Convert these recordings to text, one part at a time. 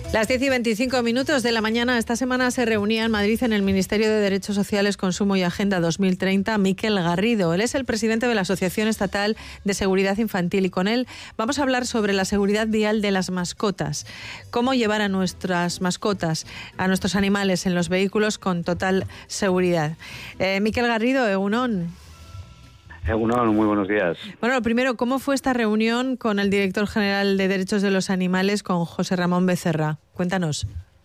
Las 10:25 de la mañana. Esta semana se reunía en Madrid, en el Ministerio de Derechos Sociales, Consumo y Agenda 2030, Miquel Garrido. Él es el presidente de la Asociación Estatal de Seguridad Infantil y con él vamos a hablar sobre la seguridad vial de las mascotas. Cómo llevar a nuestras mascotas, a nuestros animales en los vehículos con total seguridad. Miquel Garrido, egunon. Egunon, muy buenos días. Bueno, lo primero, ¿cómo fue esta reunión con el director general de Derechos de los Animales, con José Ramón Becerra? Cuéntanos.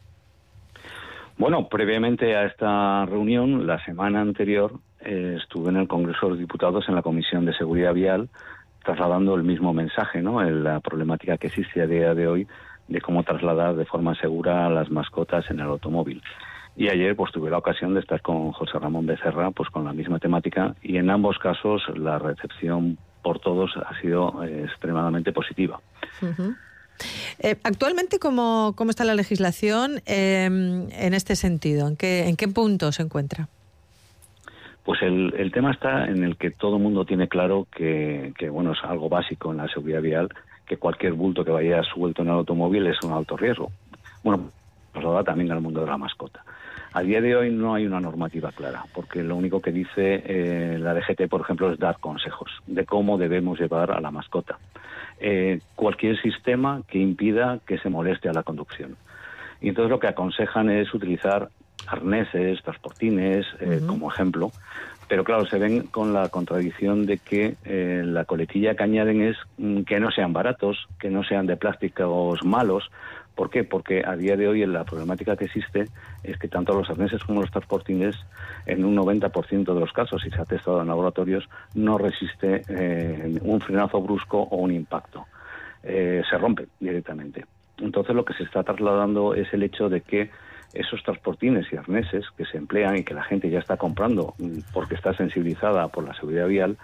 Bueno, previamente a esta reunión, la semana anterior, estuve en el Congreso de los Diputados en la Comisión de Seguridad Vial, trasladando el mismo mensaje, ¿no? La problemática que existe a día de hoy de cómo trasladar de forma segura a las mascotas en el automóvil. Y ayer pues tuve la ocasión de estar con José Ramón Becerra pues con la misma temática, y en ambos casos la recepción por todos ha sido extremadamente positiva. Uh-huh. Actualmente, ¿cómo está la legislación en este sentido? ¿En qué punto se encuentra? Pues el tema está en el que todo el mundo tiene claro que bueno, es algo básico en la seguridad vial, que cualquier bulto que vaya suelto en el automóvil es un alto riesgo. Bueno, pues ahora también al mundo de la mascota. A día de hoy no hay una normativa clara, porque lo único que dice la DGT, por ejemplo, es dar consejos de cómo debemos llevar a la mascota. Cualquier sistema que impida que se moleste a la conducción. Y entonces lo que aconsejan es utilizar arneses, transportines, como ejemplo, pero claro, se ven con la contradicción de que la coletilla que añaden es que no sean baratos, que no sean de plásticos malos. ¿Por qué? Porque a día de hoy la problemática que existe es que tanto los arneses como los transportines, en un 90% de los casos, y se ha testado en laboratorios, no resiste un frenazo brusco o un impacto. Se rompe directamente. Entonces lo que se está trasladando es el hecho de que esos transportines y arneses que se emplean y que la gente ya está comprando porque está sensibilizada por la seguridad vial,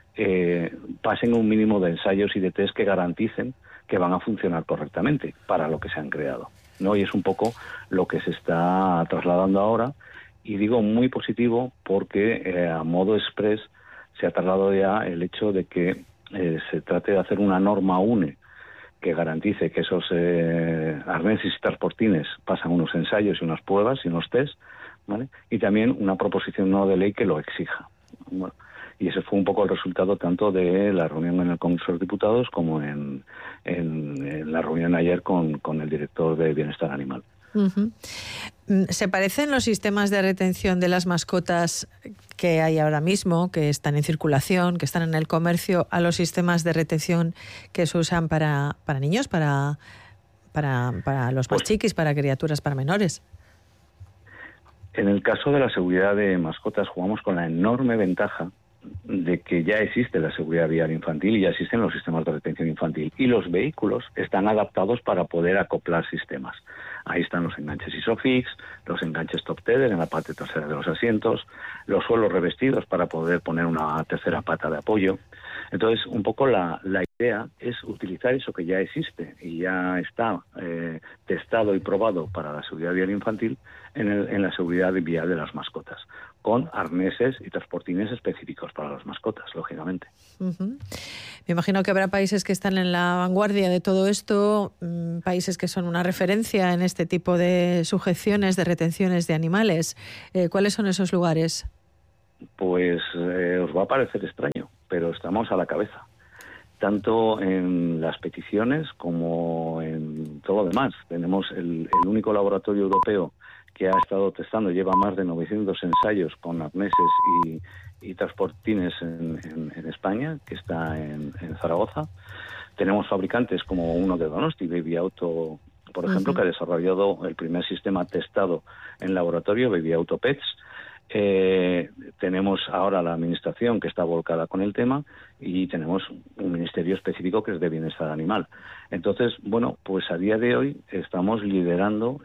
pasen un mínimo de ensayos y de test que garanticen que van a funcionar correctamente para lo que se han creado, ¿no? Y es un poco lo que se está trasladando ahora, y digo muy positivo porque a modo express se ha trasladado ya el hecho de que se trate de hacer una norma UNE que garantice que esos arneses y transportines pasan unos ensayos y unas pruebas y unos test, ¿vale? Y también una proposición no de ley que lo exija. Bueno, y ese fue un poco el resultado tanto de la reunión en el Congreso de los Diputados como en la reunión ayer con el director de Bienestar Animal. Uh-huh. ¿Se parecen los sistemas de retención de las mascotas que hay ahora mismo, que están en circulación, que están en el comercio, a los sistemas de retención que se usan para niños, para los más chiquis, para criaturas, para menores? En el caso de la seguridad de mascotas jugamos con la enorme ventaja de que ya existe la seguridad vial infantil y ya existen los sistemas de retención infantil, y los vehículos están adaptados para poder acoplar sistemas. Ahí están los enganches ISOFIX, los enganches top tether en la parte trasera de los asientos, los suelos revestidos para poder poner una tercera pata de apoyo. Entonces, un poco la idea es utilizar eso que ya existe y ya está testado y probado para la seguridad vial infantil en la seguridad vial de las mascotas, con arneses y transportines específicos para las mascotas, lógicamente. Uh-huh. Me imagino que habrá países que están en la vanguardia de todo esto, países que son una referencia en este tipo de sujeciones, de retenciones de animales. ¿Cuáles son esos lugares? Pues os va a parecer extraño, pero estamos a la cabeza, tanto en las peticiones como en todo lo demás. Tenemos el único laboratorio europeo que ha estado testando, lleva más de 900 ensayos con arneses y transportines en España, que está en Zaragoza. Tenemos fabricantes como uno de Donosti, Baby Auto, por ejemplo, uh-huh, que ha desarrollado el primer sistema testado en laboratorio, Baby Auto Pets. Tenemos ahora la administración que está volcada con el tema, y tenemos un ministerio específico que es de bienestar animal. Entonces, bueno, pues a día de hoy estamos liderando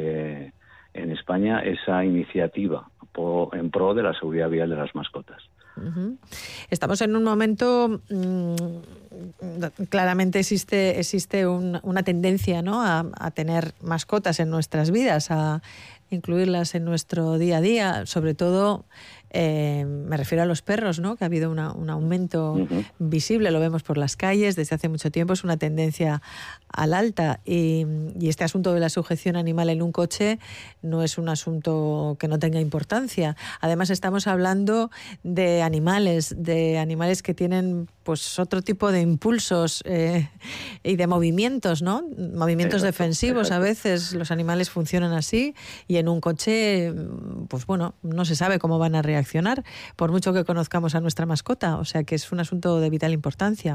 en España esa iniciativa en pro de la seguridad vial de las mascotas. Uh-huh. Estamos en un momento, claramente existe una tendencia, ¿no?, a tener mascotas en nuestras vidas, a incluirlas en nuestro día a día, sobre todo me refiero a los perros, ¿no?, que ha habido un aumento uh-huh visible, lo vemos por las calles desde hace mucho tiempo, es una tendencia al alta. Y este asunto de la sujeción animal en un coche no es un asunto que no tenga importancia. Además, estamos hablando de animales que tienen pues otro tipo de impulsos y de movimientos, ¿no? Movimientos defensivos. A veces los animales funcionan así y en un coche, pues bueno, no se sabe cómo van a reaccionar, por mucho que conozcamos a nuestra mascota. O sea que es un asunto de vital importancia.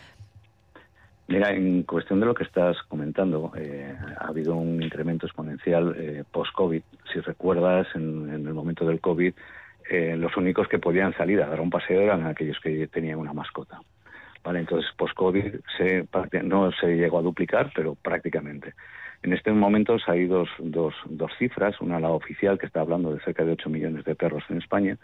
Mira, en cuestión de lo que estás comentando, ha habido un incremento exponencial post-COVID. Si recuerdas, en el momento del COVID, los únicos que podían salir a dar un paseo eran aquellos que tenían una mascota. Vale, entonces, post-COVID no se llegó a duplicar, pero prácticamente. En estos momentos hay dos cifras, una la oficial, que está hablando de cerca de 8 millones de perros en España,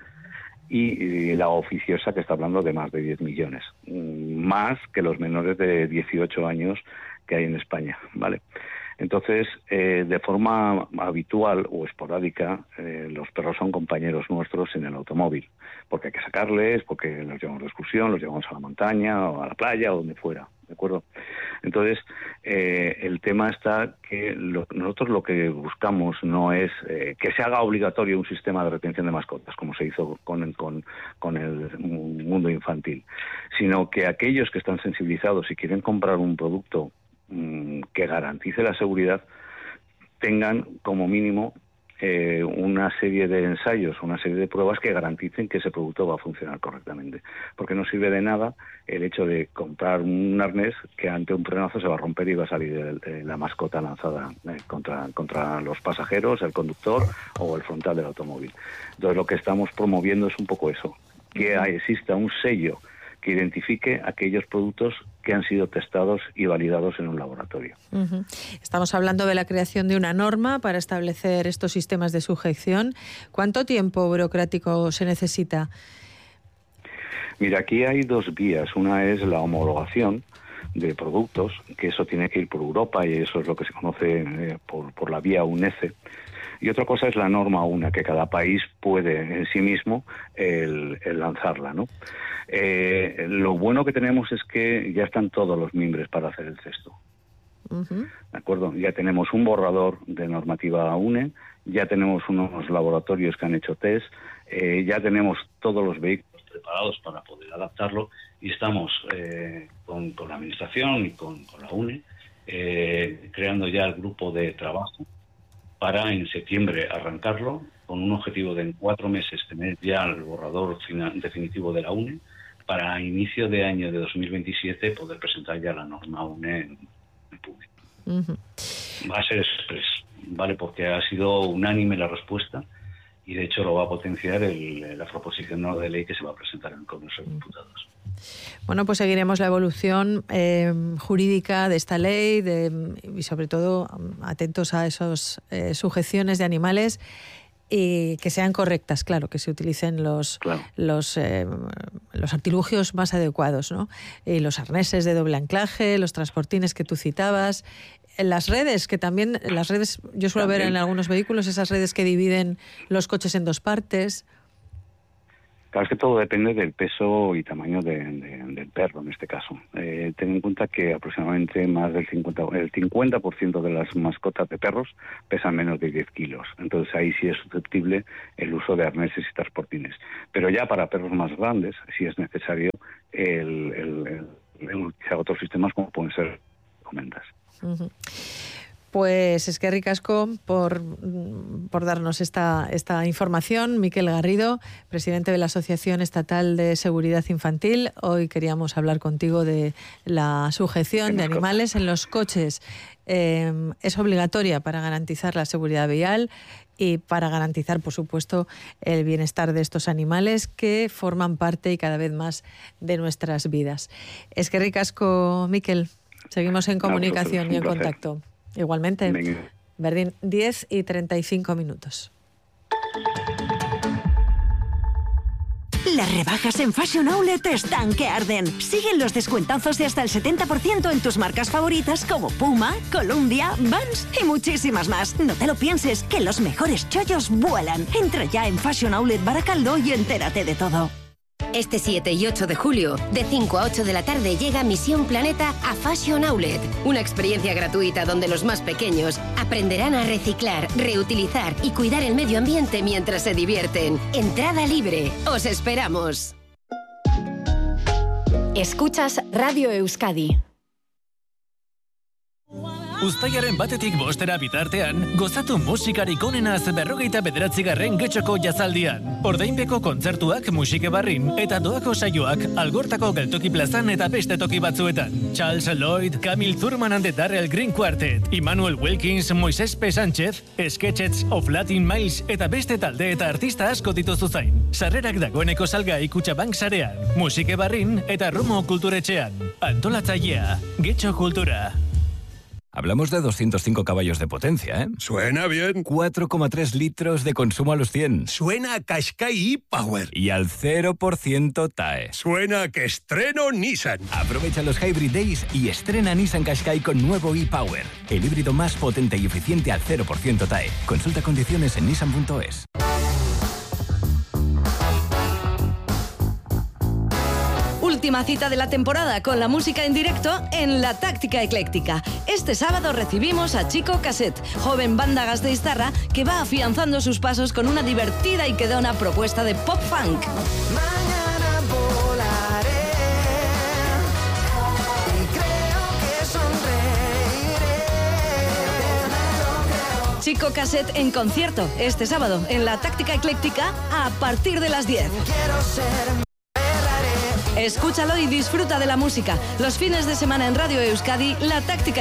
y la oficiosa, que está hablando de más de 10 millones, más que los menores de 18 años que hay en España, ¿vale? Entonces, de forma habitual o esporádica, los perros son compañeros nuestros en el automóvil, porque hay que sacarles, porque los llevamos de excursión, los llevamos a la montaña o a la playa o donde fuera, ¿de acuerdo? Entonces, el tema está que nosotros lo que buscamos no es que se haga obligatorio un sistema de retención de mascotas, como se hizo con el mundo infantil, sino que aquellos que están sensibilizados y quieren comprar un producto que garantice la seguridad, tengan como mínimo una serie de ensayos, una serie de pruebas que garanticen que ese producto va a funcionar correctamente. Porque no sirve de nada el hecho de comprar un arnés que ante un frenazo se va a romper y va a salir la mascota lanzada contra los pasajeros, el conductor o el frontal del automóvil. Entonces lo que estamos promoviendo es un poco eso, que exista un sello que identifique aquellos productos que han sido testados y validados en un laboratorio. Uh-huh. Estamos hablando de la creación de una norma para establecer estos sistemas de sujeción. ¿Cuánto tiempo burocrático se necesita? Mira, aquí hay dos vías. Una es la homologación de productos, que eso tiene que ir por Europa y eso es lo que se conoce por la vía UNECE. Y otra cosa es la norma UNA, que cada país puede en sí mismo el lanzarla, ¿no? Lo bueno que tenemos es que ya están todos los mimbres para hacer el cesto. Uh-huh. ¿De acuerdo? Ya tenemos un borrador de normativa UNE, ya tenemos unos laboratorios que han hecho test, ya tenemos todos los vehículos preparados para poder adaptarlo y estamos con la Administración y con la UNE creando ya el grupo de trabajo para en septiembre arrancarlo con un objetivo de en 4 meses tener ya el borrador definitivo de la UNE para inicio de año de 2027 poder presentar ya la norma UNE en público. Uh-huh. Va a ser express, ¿vale? Porque ha sido unánime la respuesta y de hecho lo va a potenciar la proposición de ley que se va a presentar en el Congreso de Diputados. Bueno, pues seguiremos la evolución jurídica de esta ley y sobre todo atentos a esas sujeciones de animales y que sean correctas, claro, que se utilicen los artilugios más adecuados, ¿no? Y los arneses de doble anclaje, los transportines que tú citabas, las redes, yo suelo ver en algunos vehículos esas redes que dividen los coches en 2 partes. Claro, es que todo depende del peso y tamaño del perro, en este caso. Ten en cuenta que aproximadamente más del 50% de las mascotas de perros pesan menos de 10 kilos. Entonces ahí sí es susceptible el uso de arneses y transportines. Pero ya para perros más grandes sí es necesario el utilizar otros sistemas como pueden ser, comentas. Uh-huh. Pues eskerrik asko por darnos esta información. Mikel Garrido, presidente de la Asociación Estatal de Seguridad Infantil. Hoy queríamos hablar contigo de la sujeción de animales en los coches. Es obligatoria para garantizar la seguridad vial y para garantizar, por supuesto, el bienestar de estos animales que forman parte y cada vez más de nuestras vidas. Eskerrik asko, Mikel. Seguimos en comunicación y en contacto. Igualmente. Venga. Berdín, 10:35. Las rebajas en Fashion Outlet están que arden. Siguen los descuentazos de hasta el 70% en tus marcas favoritas como Puma, Columbia, Vans y muchísimas más. No te lo pienses, que los mejores chollos vuelan. Entra ya en Fashion Outlet Baracaldo y entérate de todo. Este 7 y 8 de julio, de 5 a 8 de la tarde, llega Misión Planeta a Fashion Outlet. Una experiencia gratuita donde los más pequeños aprenderán a reciclar, reutilizar y cuidar el medio ambiente mientras se divierten. Entrada libre. ¡Os esperamos! Escuchas Radio Euskadi. Uztailaren 1 bostera bitartean, gozatu musikarik onenaz 49. Getxoko jazaldian. Ordainbeko kontzertuak Musike Barrin eta doako saioak Algortako Geltoki Plazan eta beste toki batzuetan. Charles Lloyd, Camille Thurman and the Darrell Green Quartet, Immanuel Wilkins, Moisés P. Sánchez, Sketches of Latin Miles eta beste talde eta artista asko dituzu zain. Sarrerak dagoeneko salgai Kutxabank sarean, Musike Barrin eta Romo Kulturetxean. Antolatzailea, Getxo Kultura. Hablamos de 205 caballos de potencia, ¿eh? Suena bien. 4,3 litros de consumo a los 100. Suena a Qashqai e-Power. Y al 0% TAE. Suena a que estreno Nissan. Aprovecha los Hybrid Days y estrena Nissan Qashqai con nuevo e-Power. El híbrido más potente y eficiente al 0% TAE. Consulta condiciones en nissan.es. Última cita de la temporada con la música en directo en La Táctica Ecléctica. Este sábado recibimos a Chico Cassette, joven banda gasteiztarra que va afianzando sus pasos con una divertida y quedona propuesta de pop-funk. Mañana volaré y creo que sonreiré. Chico Cassette en concierto este sábado en La Táctica Ecléctica a partir de las 10. Quiero ser... Escúchalo y disfruta de la música. Los fines de semana en Radio Euskadi, La Táctica